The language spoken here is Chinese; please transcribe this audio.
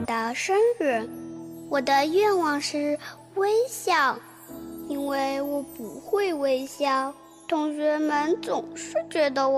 的生日，我的愿望是微笑，因为我不会微笑，同学们总是觉得我